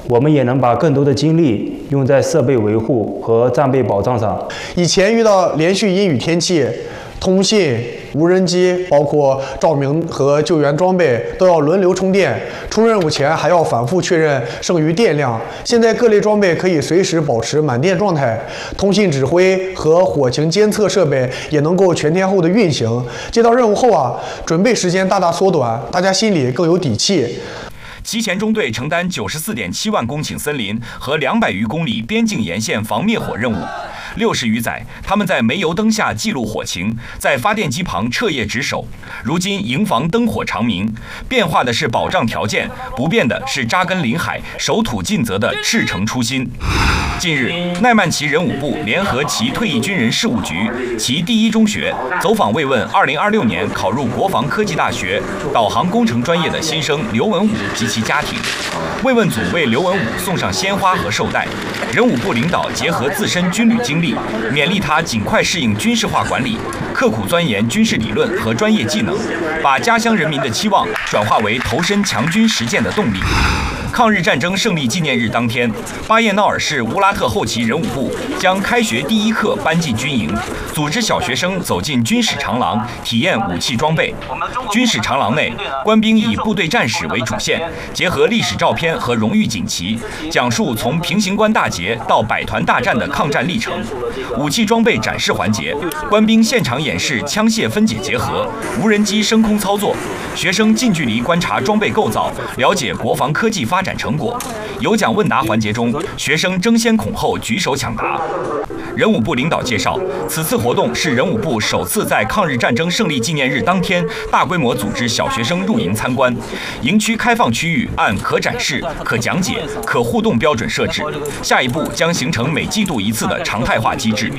我们也能把更多的精力用在设备维护和战备保障上。 以前遇到连续阴雨天气，通信、无人机，包括照明和救援装备都要轮流充电，出任务前还要反复确认剩余电量。现在各类装备可以随时保持满电状态，通信指挥和火情监测设备也能够全天候的运行。接到任务后准备时间大大缩短，大家心里更有底气。 其前中队承担94.7万公顷森林和200余公里边境沿线防灭火任务。60余载，他们在煤油灯下记录火情，在发电机旁彻夜值守。如今营房灯火长明，变化的是保障条件，不变的是扎根临海、守土尽责的赤诚初心。近日，奈曼旗人武部联合其退役军人事务局、其第一中学走访慰问2026年考入国防科技大学导航工程专业的新生刘文武及其家庭。慰问组为刘文武送上鲜花和绶带。人武部领导结合自身军旅经历，勉励他尽快适应军事化管理，刻苦钻研军事理论和专业技能，把家乡人民的期望转化为投身强军实践的动力。抗日战争胜利纪念日当天，巴彦淖尔市乌拉特后旗人武部将开学第一课搬进军营，组织小学生走进军史长廊，体验武器装备。军史长廊内，官兵以部队战史为主线，结合历史照片和荣誉锦旗，讲述从平型关大捷到百团大战的抗战历程。武器装备展示环节，官兵现场演示枪械分解结合、无人机升空操作，学生近距离观察装备构造，了解国防科技发展成果。有奖问答环节中，学生争先恐后举手抢答。人武部领导介绍，此次活动是人武部首次在抗日战争胜利纪念日当天大规模组织小学生入营参观。营区开放区域按可展示、可讲解、可互动标准设置，下一步将形成每季度一次的常态化机制。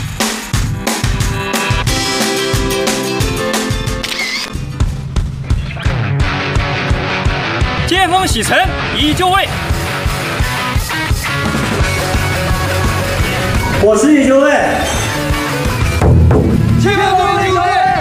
见风洗尘以就位。 我是以就位。